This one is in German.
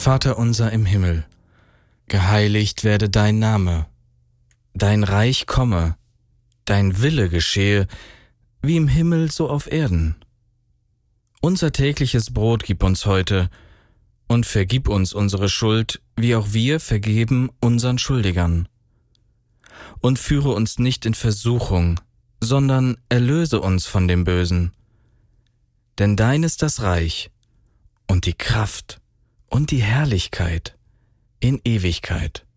Vater unser im Himmel, geheiligt werde dein Name, dein Reich komme, dein Wille geschehe, wie im Himmel so auf Erden. Unser tägliches Brot gib uns heute und vergib uns unsere Schuld, wie auch wir vergeben unseren Schuldigern. Und führe uns nicht in Versuchung, sondern erlöse uns von dem Bösen. Denn dein ist das Reich und die Kraft und die Herrlichkeit in Ewigkeit.